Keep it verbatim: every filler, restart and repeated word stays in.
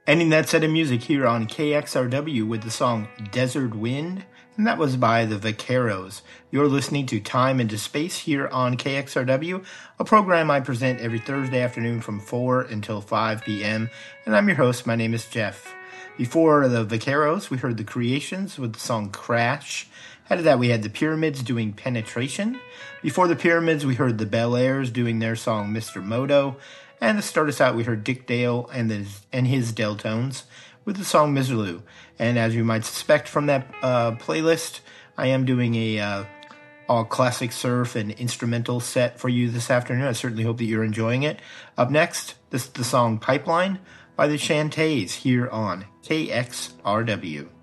Ending that set of music here on K X R W with the song Desert Wind, and that was by the Vaqueros. You're listening to Time into Space here on K X R W, a program I present every Thursday afternoon from four until five p.m., and I'm your host. My name is Jeff. Before the Vaqueros, we heard the Creations with the song Crash. Ahead of that, we had the Pyramids doing Penetration. Before the Pyramids, we heard the Bel Airs doing their song Mister Moto. And to start us out, we heard Dick Dale and, the, and his Deltones with the song Miserlou. And as you might suspect from that uh, playlist, I am doing a uh, all classic surf and instrumental set for you this afternoon. I certainly hope that you're enjoying it. Up next, this is the song Pipeline by the Shantays here on K X R W.